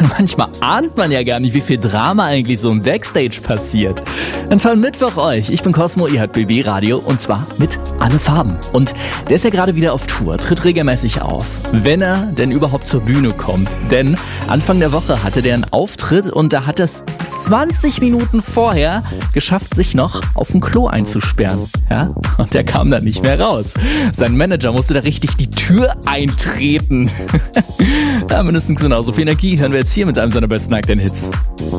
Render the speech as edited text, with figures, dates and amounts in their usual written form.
Manchmal ahnt man ja gar nicht, wie viel Drama eigentlich so im Backstage passiert. Einen tollen Mittwoch euch. Ich bin Cosmo, ihr hört BB Radio und zwar mit Alle Farben. Und der ist ja gerade wieder auf Tour, tritt regelmäßig auf, wenn er denn überhaupt zur Bühne kommt. Denn Anfang der Woche hatte der einen Auftritt und da hat es 20 Minuten vorher geschafft, sich noch auf dem Klo einzusperren. Ja? Und der kam dann nicht mehr raus. Sein Manager musste da richtig die Tür eintreten. Ja, mindestens genauso viel Energie hören wir jetzt hier mit einem seiner besten aktuellen Hits.